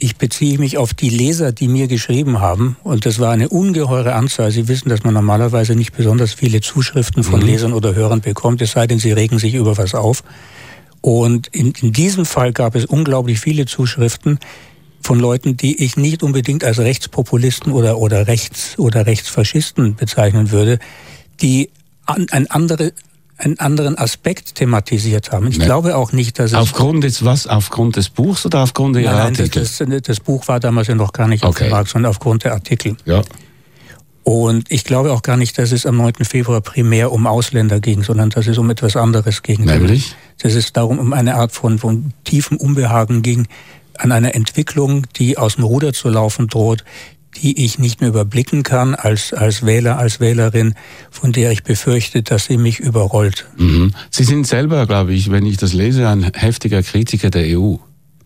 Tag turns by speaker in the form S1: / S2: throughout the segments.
S1: ich beziehe mich auf die Leser, die mir geschrieben haben. Und das war eine ungeheure Anzahl. Sie wissen, dass man normalerweise nicht besonders viele Zuschriften von Lesern oder Hörern bekommt, es sei denn, sie regen sich über was auf. Und in diesem Fall gab es unglaublich viele Zuschriften von Leuten, die ich nicht unbedingt als Rechtspopulisten oder Rechtsfaschisten bezeichnen würde, die einen anderen Aspekt thematisiert haben. Ich glaube auch nicht, dass es...
S2: Aufgrund jetzt was? Aufgrund des Buchs oder aufgrund Ihrer Artikel?
S1: Das Buch war damals ja noch gar nicht auf dem Markt, sondern aufgrund der Artikel.
S2: Ja.
S1: Und ich glaube auch gar nicht, dass es am 9. Februar primär um Ausländer ging, sondern dass es um etwas anderes ging.
S2: Nämlich?
S1: Dass es darum um eine Art von tiefem Unbehagen ging, an einer Entwicklung, die aus dem Ruder zu laufen droht, die ich nicht mehr überblicken kann als Wähler, als Wählerin, von der ich befürchte, dass sie mich überrollt.
S2: Mhm. Sie sind selber, glaube ich, wenn ich das lese, ein heftiger Kritiker der EU.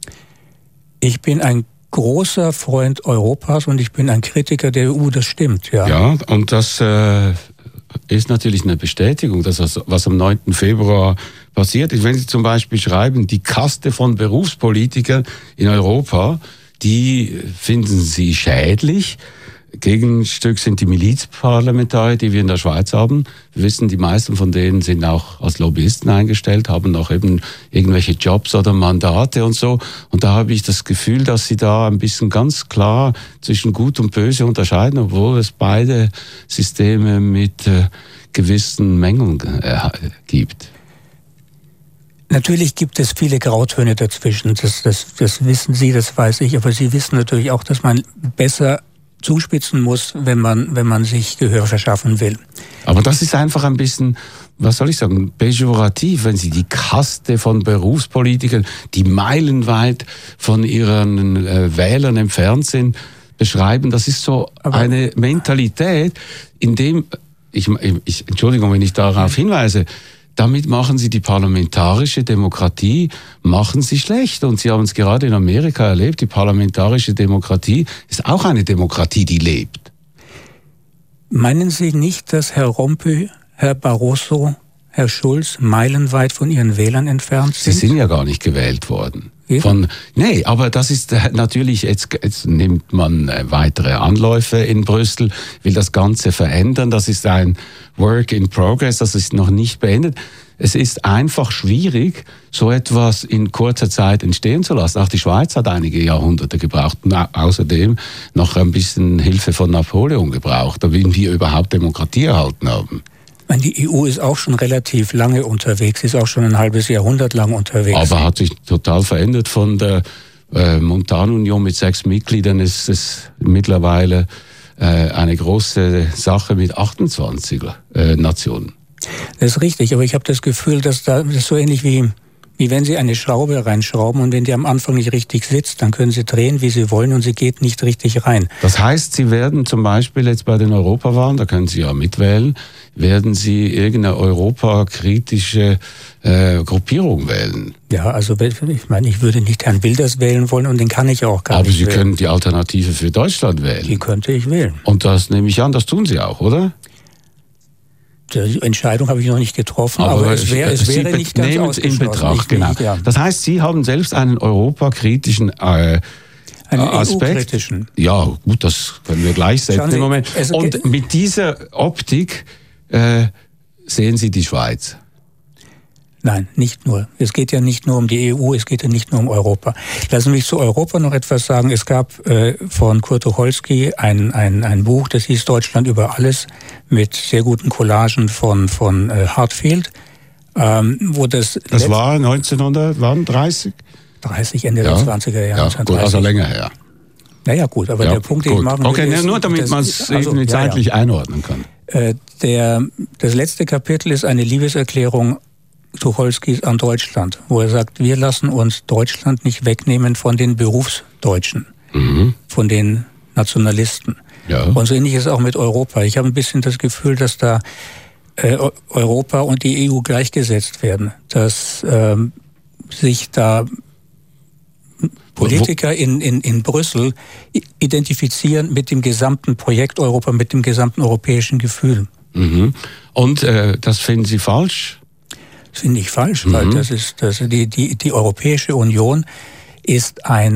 S1: Ich bin ein großer Freund Europas und ich bin ein Kritiker der EU, das stimmt, ja.
S2: Ja, und das ist natürlich eine Bestätigung, dass das, was am 9. Februar passiert ist. Wenn Sie zum Beispiel schreiben, die Kaste von Berufspolitikern in Europa, die finden Sie schädlich. Gegenstück sind die Milizparlamentarier, die wir in der Schweiz haben. Wir wissen, die meisten von denen sind auch als Lobbyisten eingestellt, haben auch eben irgendwelche Jobs oder Mandate und so. Und da habe ich das Gefühl, dass sie da ein bisschen ganz klar zwischen Gut und Böse unterscheiden, obwohl es beide Systeme mit gewissen Mängeln gibt.
S1: Natürlich gibt es viele Grautöne dazwischen. Das wissen Sie, das weiß ich. Aber Sie wissen natürlich auch, dass man besser zuspitzen muss, wenn man sich Gehör verschaffen will.
S2: Aber das ist einfach ein bisschen, was soll ich sagen, pejorativ, wenn Sie die Kaste von Berufspolitikern, die meilenweit von ihren Wählern entfernt sind, beschreiben. Das ist so eine Mentalität, in dem, Entschuldigung, wenn ich darauf hinweise, damit machen Sie die parlamentarische Demokratie, machen Sie schlecht. Und Sie haben es gerade in Amerika erlebt, die parlamentarische Demokratie ist auch eine Demokratie, die lebt.
S1: Meinen Sie nicht, dass Herr Rompuy, Herr Barroso, Herr Schulz meilenweit von Ihren Wählern entfernt sind?
S2: Sie sind ja gar nicht gewählt worden.
S1: Eben?
S2: Nee, aber das ist natürlich, jetzt nimmt man weitere Anläufe in Brüssel, will das Ganze verändern. Das ist ein Work in Progress, das ist noch nicht beendet. Es ist einfach schwierig, so etwas in kurzer Zeit entstehen zu lassen. Auch die Schweiz hat einige Jahrhunderte gebraucht und außerdem noch ein bisschen Hilfe von Napoleon gebraucht, damit wir überhaupt Demokratie erhalten haben.
S1: Die EU ist auch schon relativ lange unterwegs, ist auch schon ein halbes Jahrhundert lang unterwegs.
S2: Aber hat sich total verändert von der Montanunion mit 6 Mitgliedern. Ist es mittlerweile eine große Sache mit 28 Nationen.
S1: Das ist richtig, aber ich habe das Gefühl, dass das ist so ähnlich wie wenn Sie eine Schraube reinschrauben und wenn die am Anfang nicht richtig sitzt, dann können Sie drehen, wie Sie wollen und sie geht nicht richtig rein.
S2: Das heißt, Sie werden zum Beispiel jetzt bei den Europawahlen, da können Sie ja mitwählen, werden Sie irgendeine europakritische Gruppierung wählen?
S1: Ja, also ich meine, ich würde nicht Herrn Wilders wählen wollen und den kann ich auch gar nicht wählen.
S2: Aber Sie können die Alternative für Deutschland wählen.
S1: Die könnte ich wählen.
S2: Und das nehme ich an, das tun Sie auch, oder?
S1: Die Entscheidung habe ich noch nicht getroffen, aber es wäre nicht ganz ausgeschlossen.
S2: In Betracht, genau.
S1: Ja.
S2: Das heißt, Sie haben selbst einen europakritischen Aspekt.
S1: EU-kritischen.
S2: Ja, gut, das können wir gleichsetzen im Moment. Und mit dieser Optik sehen Sie die Schweiz?
S1: Nein, nicht nur. Es geht ja nicht nur um die EU, es geht ja nicht nur um Europa. Lassen Sie mich zu Europa noch etwas sagen. Es gab von Kurt Tucholsky ein Buch, das hieß Deutschland über alles, mit sehr guten Collagen von Hartfield, wo das
S2: war 1930?
S1: 30, Ende der 20er Jahre.
S2: Ja, gut, also länger her.
S1: Naja, gut, aber der Punkt, den ich machen will,
S2: okay, nur damit man es zeitlich einordnen kann.
S1: Das letzte Kapitel ist eine Liebeserklärung Tucholskys an Deutschland, wo er sagt, wir lassen uns Deutschland nicht wegnehmen von den Berufsdeutschen, von den Nationalisten. Ja. Und so ähnlich ist es auch mit Europa. Ich habe ein bisschen das Gefühl, dass da Europa und die EU gleichgesetzt werden, dass sich da Politiker in Brüssel identifizieren mit dem gesamten Projekt Europa, mit dem gesamten europäischen Gefühl.
S2: Mhm. Und das finden Sie falsch?
S1: Das finde ich falsch, weil die Europäische Union ist ein